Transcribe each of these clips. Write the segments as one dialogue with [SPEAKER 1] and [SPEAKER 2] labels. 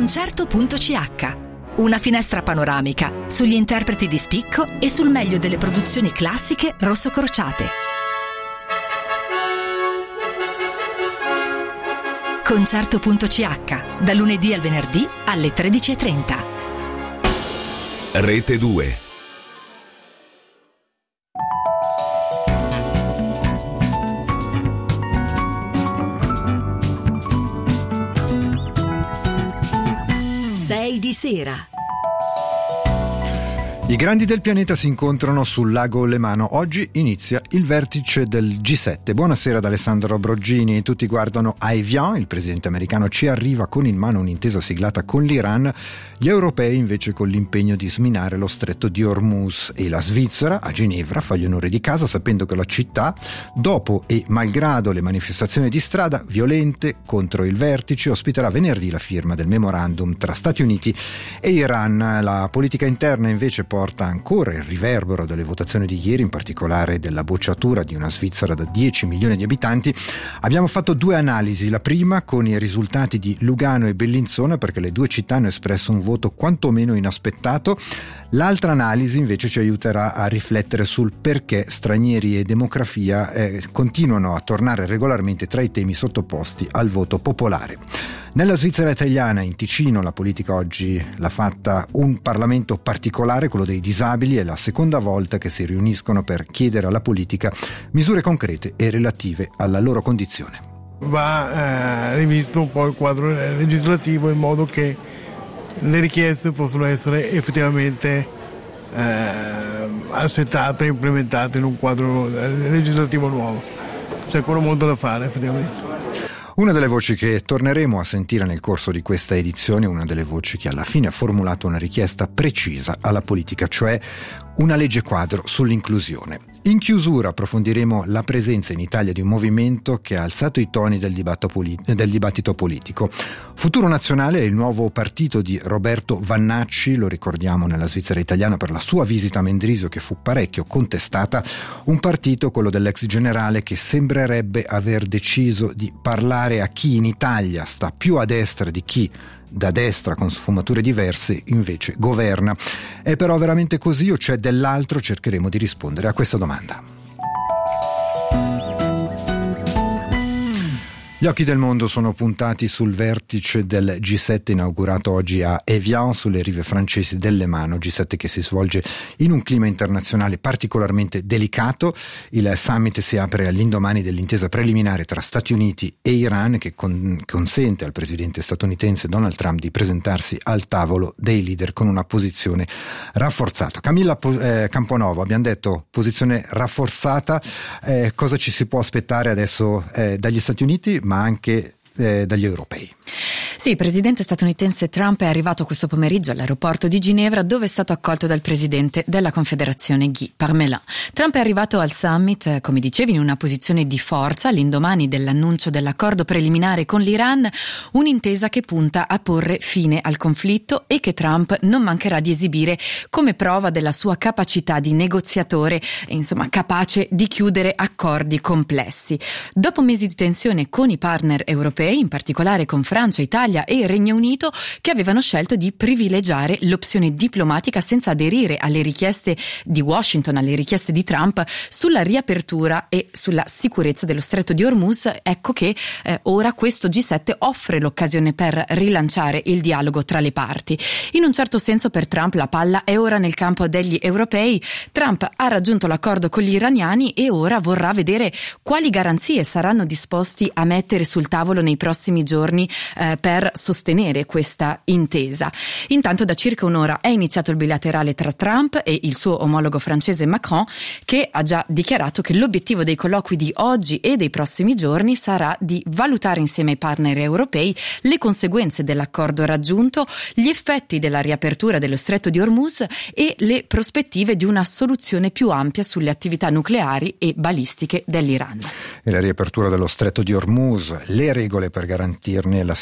[SPEAKER 1] Concerto.ch, una finestra panoramica sugli interpreti di spicco e sul meglio delle produzioni classiche rosso-crociate. Concerto.ch, da lunedì al venerdì alle 13:30.
[SPEAKER 2] Rete 2.
[SPEAKER 1] Sei di sera.
[SPEAKER 3] I grandi del pianeta si incontrano sul lago Lemano. Oggi inizia il vertice del G7. Buonasera da Alessandro Broggini. Tutti guardano a Evian, il presidente americano ci arriva con in mano un'intesa siglata con l'Iran, gli europei invece con l'impegno di sminare lo stretto di Hormuz, e la Svizzera a Ginevra fa gli onori di casa sapendo che la città, dopo e malgrado le manifestazioni di strada violente contro il vertice, ospiterà venerdì la firma del memorandum tra Stati Uniti e Iran. La politica interna invece porta ancora il riverbero delle votazioni di ieri, in particolare della bocciatura di una Svizzera da 10 milioni di abitanti. Abbiamo fatto due analisi, la prima con i risultati di Lugano e Bellinzona, perché le due città hanno espresso un voto quantomeno inaspettato. L'altra analisi invece ci aiuterà a riflettere sul perché stranieri e demografia continuano a tornare regolarmente tra i temi sottoposti al voto popolare. Nella Svizzera italiana, in Ticino, la politica oggi l'ha fatta un Parlamento particolare, quello dei disabili. È la seconda volta che si riuniscono per chiedere alla politica misure concrete e relative alla loro condizione.
[SPEAKER 4] Va rivisto un po' il quadro legislativo in modo che le richieste possono essere effettivamente accettate e implementate in un quadro legislativo nuovo. C'è ancora molto da fare effettivamente.
[SPEAKER 3] Una delle voci che torneremo a sentire nel corso di questa edizione, una delle voci che alla fine ha formulato una richiesta precisa alla politica, cioè una legge quadro sull'inclusione. In chiusura approfondiremo la presenza in Italia di un movimento che ha alzato i toni del dibattito politico. Futuro Nazionale è il nuovo partito di Roberto Vannacci, lo ricordiamo nella Svizzera italiana per la sua visita a Mendrisio che fu parecchio contestata, un partito, quello dell'ex generale, che sembrerebbe aver deciso di parlare a chi in Italia sta più a destra di chi da destra con sfumature diverse invece governa. È però veramente così o c'è dell'altro? Cercheremo di rispondere a questa domanda. Gli occhi del mondo sono puntati sul vertice del G7 inaugurato oggi a Evian, sulle rive francesi del Lemano, G7 che si svolge in un clima internazionale particolarmente delicato. Il summit si apre all'indomani dell'intesa preliminare tra Stati Uniti e Iran che consente al presidente statunitense Donald Trump di presentarsi al tavolo dei leader con una posizione rafforzata. Camilla Camponovo, abbiamo detto posizione rafforzata, cosa ci si può aspettare adesso dagli Stati Uniti ma anche dagli europei?
[SPEAKER 5] Sì, il presidente statunitense Trump è arrivato questo pomeriggio all'aeroporto di Ginevra, dove è stato accolto dal presidente della Confederazione Guy Parmelin. Trump è arrivato al summit, come dicevi, in una posizione di forza all'indomani dell'annuncio dell'accordo preliminare con l'Iran, un'intesa che punta a porre fine al conflitto e che Trump non mancherà di esibire come prova della sua capacità di negoziatore, insomma capace di chiudere accordi complessi. Dopo mesi di tensione con i partner europei, in particolare con Francia, Italia e il Regno Unito, che avevano scelto di privilegiare l'opzione diplomatica senza aderire alle richieste di Washington, alle richieste di Trump sulla riapertura e sulla sicurezza dello stretto di Hormuz. Ecco che ora questo G7 offre l'occasione per rilanciare il dialogo tra le parti. In un certo senso per Trump la palla è ora nel campo degli europei. Trump ha raggiunto l'accordo con gli iraniani e ora vorrà vedere quali garanzie saranno disposti a mettere sul tavolo nei prossimi giorni per sostenere questa intesa. Intanto da circa un'ora è iniziato il bilaterale tra Trump e il suo omologo francese Macron, che ha già dichiarato che l'obiettivo dei colloqui di oggi e dei prossimi giorni sarà di valutare insieme ai partner europei le conseguenze dell'accordo raggiunto, gli effetti della riapertura dello stretto di Hormuz e le prospettive di una soluzione più ampia sulle attività nucleari e balistiche dell'Iran.
[SPEAKER 3] E la riapertura dello stretto di Hormuz, le regole per garantirne la sicurezza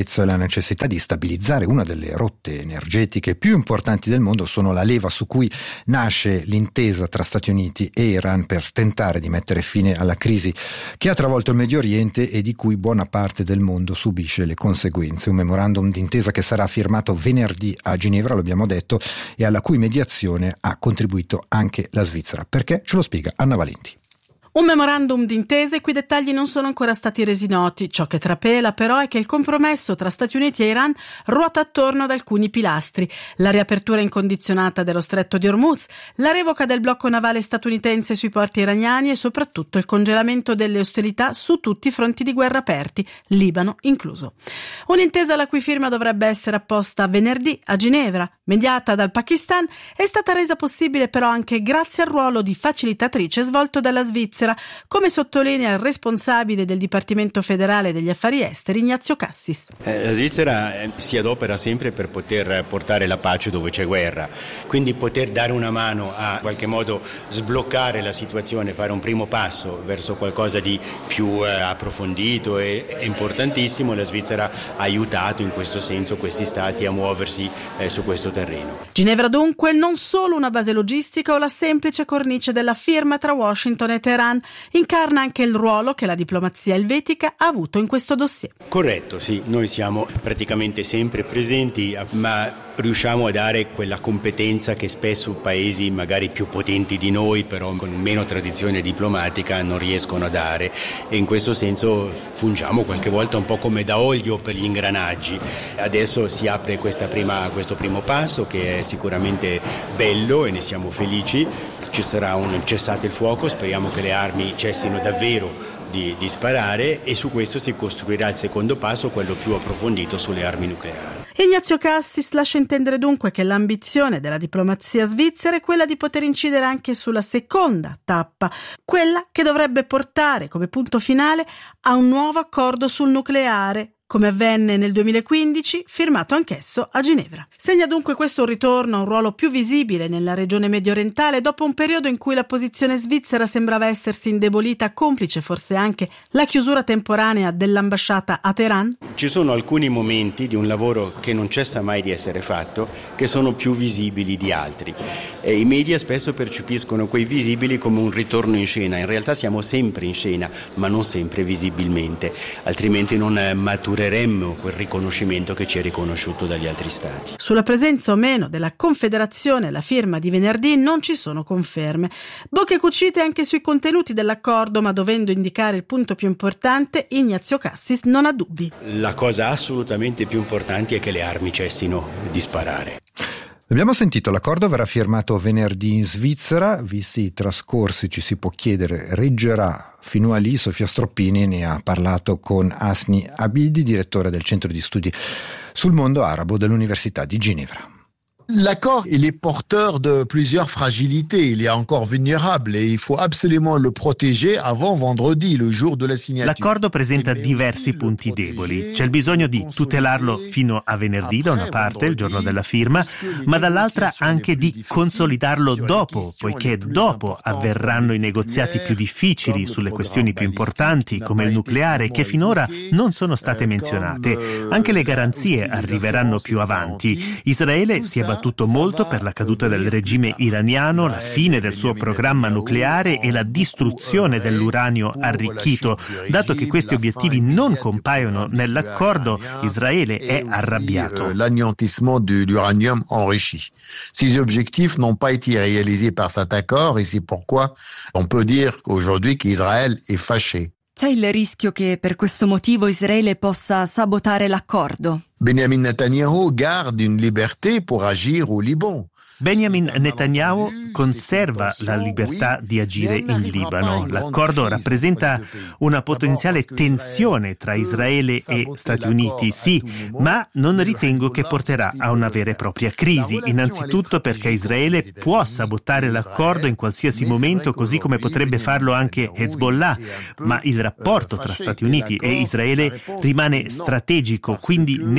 [SPEAKER 3] sicurezza e la necessità di stabilizzare una delle rotte energetiche più importanti del mondo sono la leva su cui nasce l'intesa tra Stati Uniti e Iran per tentare di mettere fine alla crisi che ha travolto il Medio Oriente e di cui buona parte del mondo subisce le conseguenze. Un memorandum d'intesa che sarà firmato venerdì a Ginevra, lo abbiamo detto, e alla cui mediazione ha contribuito anche la Svizzera. Perché? Ce lo spiega Anna Valenti.
[SPEAKER 2] Un memorandum d'intesa i cui dettagli non sono ancora stati resi noti. Ciò che trapela però è che il compromesso tra Stati Uniti e Iran ruota attorno ad alcuni pilastri: la riapertura incondizionata dello stretto di Hormuz, la revoca del blocco navale statunitense sui porti iraniani e soprattutto il congelamento delle ostilità su tutti i fronti di guerra aperti, Libano incluso. Un'intesa la cui firma dovrebbe essere apposta venerdì a Ginevra, mediata dal Pakistan, è stata resa possibile però anche grazie al ruolo di facilitatrice svolto dalla Svizzera, come sottolinea il responsabile del Dipartimento federale degli affari esteri Ignazio Cassis.
[SPEAKER 6] La Svizzera si adopera sempre per poter portare la pace dove c'è guerra, quindi poter dare una mano a qualche modo sbloccare la situazione, fare un primo passo verso qualcosa di più approfondito è importantissimo. La Svizzera ha aiutato in questo senso questi stati a muoversi su questo terreno.
[SPEAKER 2] Ginevra dunque non solo una base logistica o la semplice cornice della firma tra Washington e Teheran, incarna anche il ruolo che la diplomazia elvetica ha avuto in questo dossier.
[SPEAKER 6] Corretto, sì, noi siamo praticamente sempre presenti, ma riusciamo a dare quella competenza che spesso paesi magari più potenti di noi, però con meno tradizione diplomatica, non riescono a dare, e in questo senso fungiamo qualche volta un po' come da olio per gli ingranaggi. Adesso si apre questo primo passo che è sicuramente bello e ne siamo felici. Ci sarà un cessate il fuoco, speriamo che le armi cessino davvero di sparare, e su questo si costruirà il secondo passo, quello più approfondito sulle armi nucleari.
[SPEAKER 2] Ignazio Cassis lascia intendere dunque che l'ambizione della diplomazia svizzera è quella di poter incidere anche sulla seconda tappa, quella che dovrebbe portare come punto finale a un nuovo accordo sul nucleare, come avvenne nel 2015, firmato anch'esso a Ginevra. Segna dunque questo un ritorno a un ruolo più visibile nella regione mediorientale dopo un periodo in cui la posizione svizzera sembrava essersi indebolita, complice forse anche la chiusura temporanea dell'ambasciata a Teheran?
[SPEAKER 6] Ci sono alcuni momenti di un lavoro che non cessa mai di essere fatto che sono più visibili di altri, e i media spesso percepiscono quei visibili come un ritorno in scena. In realtà siamo sempre in scena, ma non sempre visibilmente, altrimenti non matureremmo quel riconoscimento che ci è riconosciuto dagli altri stati.
[SPEAKER 2] Sulla presenza o meno della Confederazione alla firma di venerdì non ci sono conferme. Bocche cucite anche sui contenuti dell'accordo, ma dovendo indicare il punto più importante, Ignazio Cassis non ha dubbi.
[SPEAKER 6] La cosa assolutamente più importante è che le armi cessino di sparare.
[SPEAKER 3] Abbiamo sentito, l'accordo verrà firmato venerdì in Svizzera. Visti i trascorsi ci si può chiedere, reggerà fino a lì? Sofia Stroppini ne ha parlato con Asni Abidi, direttore del Centro di Studi sul Mondo Arabo dell'Università di Ginevra.
[SPEAKER 7] L'accord, il est porteur de plusieurs fragilités, il est encore vulnérable et il faut absolument le protéger avant vendredi, le jour de la signature.
[SPEAKER 8] L'accordo presenta diversi punti deboli. C'è il bisogno di tutelarlo fino a venerdì da una parte, il giorno della firma, ma dall'altra anche di consolidarlo dopo, poiché dopo avverranno i negoziati più difficili sulle questioni più importanti come il nucleare, che finora non sono state menzionate. Anche le garanzie arriveranno più avanti. Israele si è battuto molto per la caduta del regime iraniano, la fine del suo programma nucleare e la distruzione dell'uranio arricchito. Dato che questi obiettivi non compaiono nell'accordo, Israele è arrabbiato.
[SPEAKER 7] L'anéantissement de l'uranium enrichi. Ces objectifs n'ont pas été réalisés par cet accord et c'est pourquoi on peut dire aujourd'hui qu'Israël est fâché.
[SPEAKER 9] C'è il rischio che per questo motivo Israele possa sabotare l'accordo.
[SPEAKER 7] Benjamin Netanyahu garde une liberté pour agir au Liban.
[SPEAKER 8] Benjamin Netanyahu conserva la libertà di agire in Libano. L'accordo rappresenta una potenziale tensione tra Israele e Stati Uniti, sì, ma non ritengo che porterà a una vera e propria crisi. Innanzitutto perché Israele può sabotare l'accordo in qualsiasi momento, così come potrebbe farlo anche Hezbollah, ma il rapporto tra Stati Uniti e Israele rimane strategico, quindi Netanyahu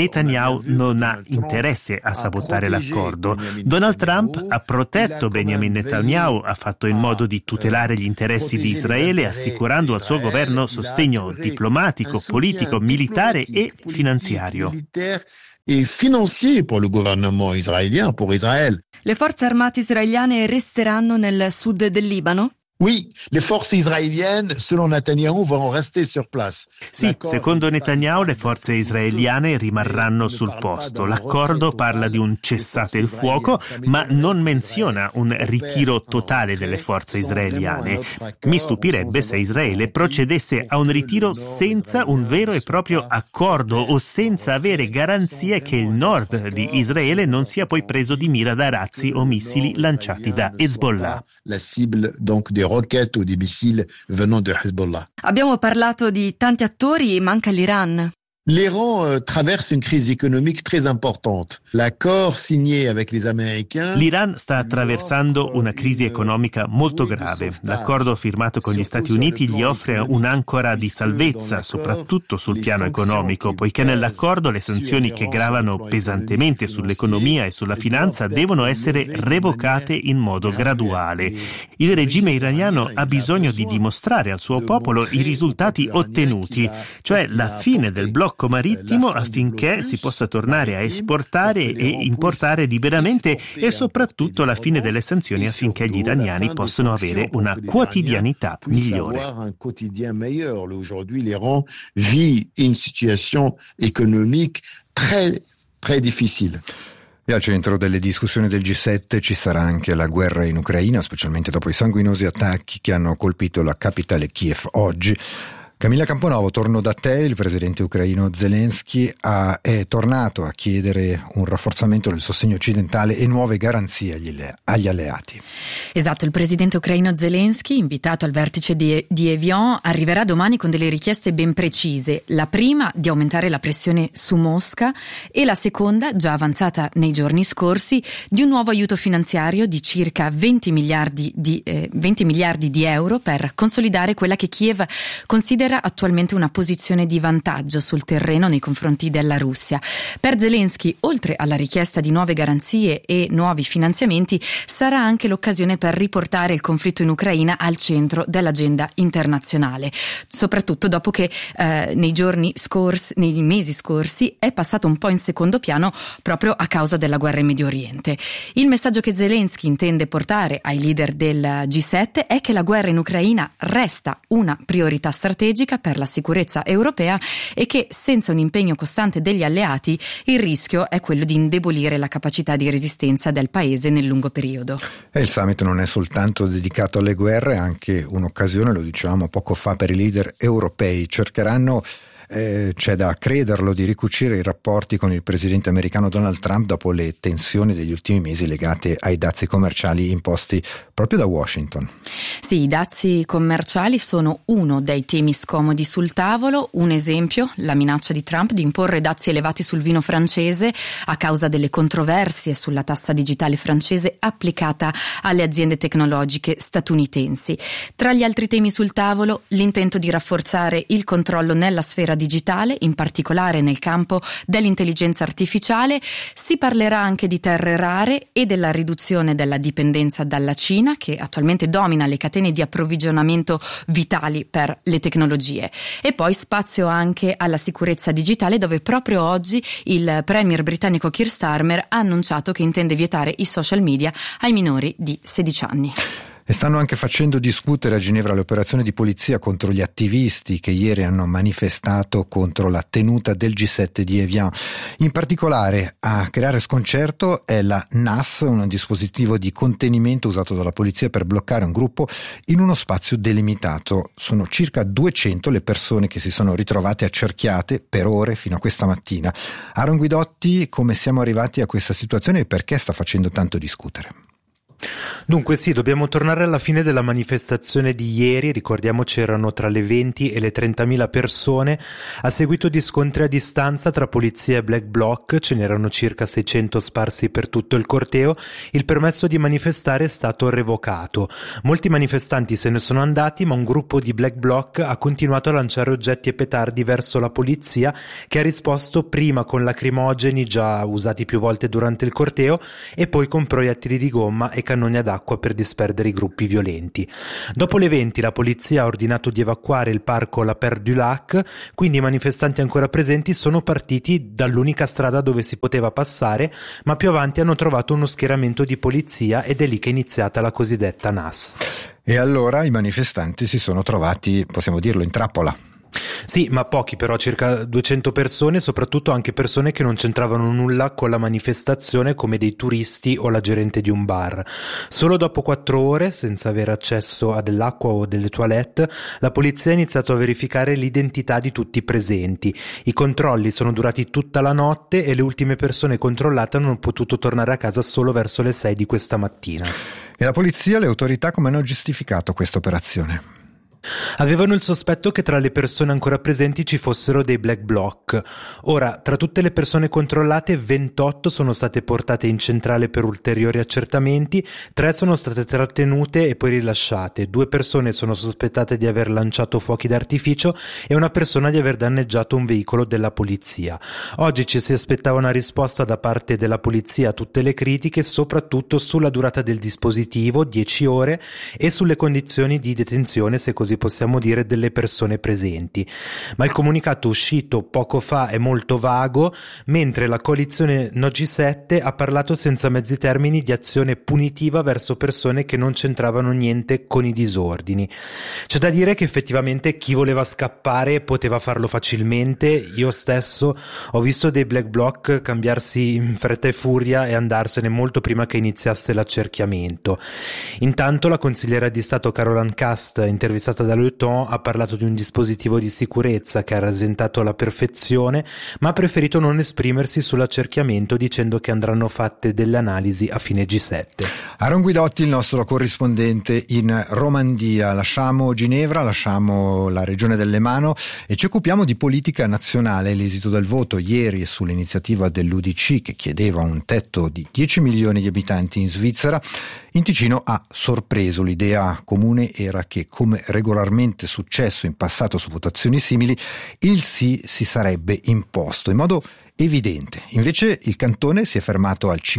[SPEAKER 8] Netanyahu non ha interesse a sabotare l'accordo. Donald Trump ha protetto Benjamin Netanyahu, ha fatto in modo di tutelare gli interessi di Israele, assicurando al suo governo sostegno diplomatico, politico, militare e finanziario.
[SPEAKER 7] Et financier pour le gouvernement israélien, pour Israël.
[SPEAKER 9] Le forze armate israeliane resteranno nel sud del Libano?
[SPEAKER 7] Oui, les forces israéliennes, selon Netanyahu, vont rester sur place.
[SPEAKER 8] Sì, secondo Netanyahu le forze israeliane rimarranno sul posto. L'accordo parla di un cessate il fuoco, ma non menziona un ritiro totale delle forze israeliane. Mi stupirebbe se Israele procedesse a un ritiro senza un vero e proprio accordo o senza avere garanzie che il nord di Israele non sia poi preso di mira da razzi o missili lanciati da Hezbollah.
[SPEAKER 7] La cible donc des roquettes ou des missiles venant de Hezbollah.
[SPEAKER 9] Abbiamo parlato di tanti attori, manca l'Iran.
[SPEAKER 7] L'Iran traverse une crise économique très importante. L'accord signé avec les Américains.
[SPEAKER 8] L'Iran sta attraversando una crisi economica molto grave. L'accordo firmato con gli Stati Uniti gli offre un'ancora di salvezza, soprattutto sul piano economico, poiché nell'accordo le sanzioni che gravano pesantemente sull'economia e sulla finanza devono essere revocate in modo graduale. Il regime iraniano ha bisogno di dimostrare al suo popolo i risultati ottenuti, cioè la fine del blocco marittimo affinché si possa tornare a esportare e importare liberamente e soprattutto la fine delle sanzioni affinché gli iraniani possano avere una quotidianità migliore.
[SPEAKER 7] Aujourd'hui, l'Iran vit une situation économique très, très difficile.
[SPEAKER 3] E al centro delle discussioni del G7 ci sarà anche la guerra in Ucraina, specialmente dopo i sanguinosi attacchi che hanno colpito la capitale Kiev oggi. Camilla Camponovo, torno da te. Il presidente ucraino Zelensky è tornato a chiedere un rafforzamento del sostegno occidentale e nuove garanzie agli alleati.
[SPEAKER 5] Esatto, il presidente ucraino Zelensky, invitato al vertice di Evian, arriverà domani con delle richieste ben precise. La prima di aumentare la pressione su Mosca e la seconda, già avanzata nei giorni scorsi, di un nuovo aiuto finanziario di circa 20 miliardi di euro per consolidare quella che Kiev considera attualmente una posizione di vantaggio sul terreno nei confronti della Russia. Per Zelensky, oltre alla richiesta di nuove garanzie e nuovi finanziamenti, sarà anche l'occasione per riportare il conflitto in Ucraina al centro dell'agenda internazionale, soprattutto dopo che nei mesi scorsi è passato un po' in secondo piano proprio a causa della guerra in Medio Oriente. Il messaggio che Zelensky intende portare ai leader del G7 è che la guerra in Ucraina resta una priorità strategica per la sicurezza europea e che senza un impegno costante degli alleati il rischio è quello di indebolire la capacità di resistenza del paese nel lungo periodo.
[SPEAKER 3] E il summit non è soltanto dedicato alle guerre, è anche un'occasione, lo dicevamo poco fa, per i leader europei. Cercheranno c'è da crederlo, di ricucire i rapporti con il presidente americano Donald Trump dopo le tensioni degli ultimi mesi legate ai dazi commerciali imposti proprio da Washington.
[SPEAKER 5] Sì, i dazi commerciali sono uno dei temi scomodi sul tavolo. Un esempio, la minaccia di Trump di imporre dazi elevati sul vino francese a causa delle controversie sulla tassa digitale francese applicata alle aziende tecnologiche statunitensi. Tra gli altri temi sul tavolo, l'intento di rafforzare il controllo nella sfera digitale, in particolare nel campo dell'intelligenza artificiale. Si parlerà anche di terre rare e della riduzione della dipendenza dalla Cina, che attualmente domina le catene di approvvigionamento vitali per le tecnologie. E poi spazio anche alla sicurezza digitale, dove proprio oggi il premier britannico Keir Starmer ha annunciato che intende vietare i social media ai minori di 16 anni.
[SPEAKER 3] E stanno anche facendo discutere a Ginevra le operazioni di polizia contro gli attivisti che ieri hanno manifestato contro la tenuta del G7 di Evian. In particolare a creare sconcerto è la NAS, un dispositivo di contenimento usato dalla polizia per bloccare un gruppo in uno spazio delimitato. Sono circa 200 le persone che si sono ritrovate accerchiate per ore fino a questa mattina. Aaron Guidotti, come siamo arrivati a questa situazione e perché sta facendo tanto discutere?
[SPEAKER 10] Dunque sì, dobbiamo tornare alla fine della manifestazione di ieri. Ricordiamo c'erano tra le 20 e le 30.000 persone. A seguito di scontri a distanza tra polizia e black bloc, ce n'erano circa 600 sparsi per tutto il corteo, il permesso di manifestare è stato revocato. Molti manifestanti se ne sono andati, ma un gruppo di black bloc ha continuato a lanciare oggetti e petardi verso la polizia, che ha risposto prima con lacrimogeni già usati più volte durante il corteo e poi con proiettili di gomma e cannoni ad acqua per disperdere i gruppi violenti. Dopo le 20 la polizia ha ordinato di evacuare il parco La Perle du Lac, quindi i manifestanti ancora presenti sono partiti dall'unica strada dove si poteva passare, ma più avanti hanno trovato uno schieramento di polizia ed è lì che è iniziata la cosiddetta NAS.
[SPEAKER 3] E allora i manifestanti si sono trovati, possiamo dirlo, in trappola.
[SPEAKER 10] Sì, ma pochi però, circa 200 persone, soprattutto anche persone che non c'entravano nulla con la manifestazione come dei turisti o la gerente di un bar. Solo dopo 4 ore, senza avere accesso a dell'acqua o delle toilette, la polizia ha iniziato a verificare l'identità di tutti i presenti. I controlli sono durati tutta la notte e le ultime persone controllate hanno potuto tornare a casa solo verso le 6 di questa mattina.
[SPEAKER 3] E la polizia e le autorità come hanno giustificato questa operazione?
[SPEAKER 10] Avevano il sospetto che tra le persone ancora presenti ci fossero dei black bloc. Ora, tra tutte le persone controllate, 28 sono state portate in centrale per ulteriori accertamenti, 3 sono state trattenute e poi rilasciate, 2 persone sono sospettate di aver lanciato fuochi d'artificio e una persona di aver danneggiato un veicolo della polizia. Oggi ci si aspettava una risposta da parte della polizia a tutte le critiche, soprattutto sulla durata del dispositivo, 10 ore, e sulle condizioni di detenzione, se così possiamo dire, delle persone presenti. Ma il comunicato uscito poco fa è molto vago, mentre la coalizione No G7 ha parlato senza mezzi termini di azione punitiva verso persone che non c'entravano niente con i disordini. C'è da dire che effettivamente chi voleva scappare poteva farlo facilmente. Io stesso ho visto dei black bloc cambiarsi in fretta e furia e andarsene molto prima che iniziasse l'accerchiamento. Intanto la consigliera di Stato Caroline Cast, intervistata da Le Temps, ha parlato di un dispositivo di sicurezza che ha rasentato alla perfezione, ma ha preferito non esprimersi sull'accerchiamento, dicendo che andranno fatte delle analisi a fine G7.
[SPEAKER 3] Aaron Guidotti, il nostro corrispondente in Romandia. Lasciamo Ginevra, lasciamo la regione del Lemano e ci occupiamo di politica nazionale. L'esito del voto ieri sull'iniziativa dell'UDC, che chiedeva un tetto di 10 milioni di abitanti in Svizzera, in Ticino ha sorpreso. L'idea comune era che, come regolarmente successo in passato su votazioni simili, il sì si sarebbe imposto in modo evidente. Invece il cantone si è fermato al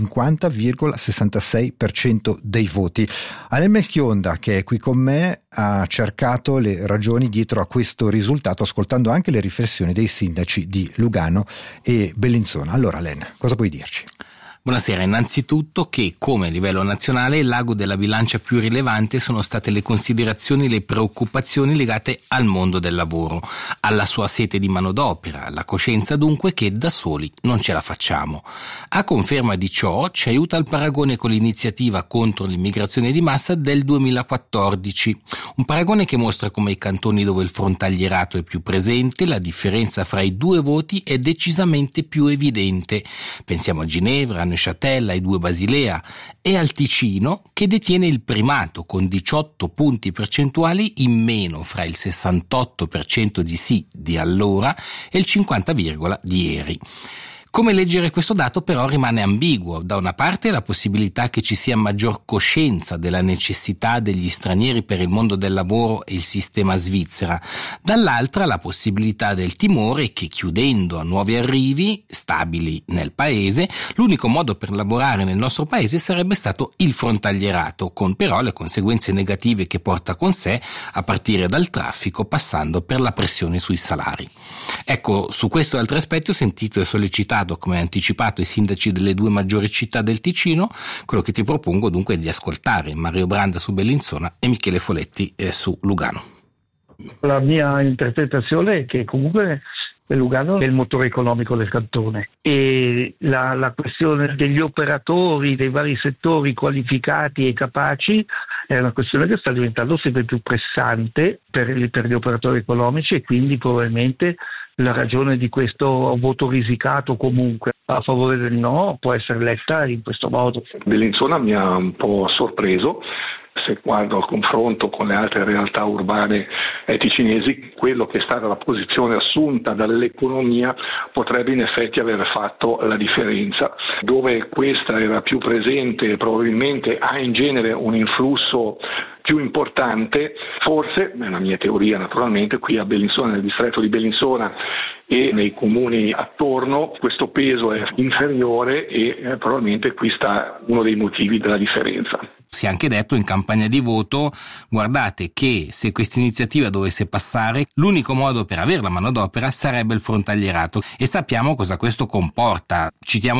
[SPEAKER 3] 50,66% dei voti. Alain Melchionda, che è qui con me, ha cercato le ragioni dietro a questo risultato, ascoltando anche le riflessioni dei sindaci di Lugano e Bellinzona. Allora Alain, cosa puoi dirci?
[SPEAKER 11] Buonasera, innanzitutto che come a livello nazionale l'ago della bilancia più rilevante sono state le considerazioni e le preoccupazioni legate al mondo del lavoro, alla sua sete di manodopera, alla coscienza dunque che da soli non ce la facciamo. A conferma di ciò ci aiuta il paragone con l'iniziativa contro l'immigrazione di massa del 2014, un paragone che mostra come i cantoni dove il frontalierato è più presente, la differenza fra i 2 voti è decisamente più evidente. Pensiamo a Ginevra, Neuchâtel, ai 2 Basilea e al Ticino, che detiene il primato con 18 punti percentuali in meno fra il 68% di sì di allora e il 50, di ieri. Come leggere questo dato però rimane ambiguo. Da una parte la possibilità che ci sia maggior coscienza della necessità degli stranieri per il mondo del lavoro e il sistema svizzera, dall'altra la possibilità del timore che, chiudendo a nuovi arrivi stabili nel paese, l'unico modo per lavorare nel nostro paese sarebbe stato il frontalierato, con però le conseguenze negative che porta con sé, a partire dal traffico passando per la pressione sui salari. Ecco, su questo e altri aspetti ho sentito e sollecitato, come anticipato, i sindaci delle 2 maggiori città del Ticino. Quello che ti propongo dunque è di ascoltare Mario Branda su Bellinzona e Michele Foletti su Lugano.
[SPEAKER 12] La mia interpretazione è che comunque Lugano è il motore economico del cantone e la questione degli operatori dei vari settori qualificati e capaci è una questione che sta diventando sempre più pressante per gli operatori economici e quindi probabilmente la ragione di questo voto risicato comunque a favore del no può essere letta in questo modo.
[SPEAKER 13] Bellinzona mi ha un po' sorpreso. Se guardo al confronto con le altre realtà urbane ticinesi, quello che è stata la posizione assunta dall'economia potrebbe in effetti aver fatto la differenza. Dove questa era più presente, probabilmente ha in genere un influsso più importante, forse, è una mia teoria naturalmente, qui a Bellinzona, nel distretto di Bellinzona e nei comuni attorno, questo peso è inferiore e probabilmente qui sta uno dei motivi della differenza.
[SPEAKER 11] Si è anche detto in campagna di voto, guardate che se questa iniziativa dovesse passare, l'unico modo per avere la manodopera sarebbe il frontalierato, e sappiamo cosa questo comporta. Citiamo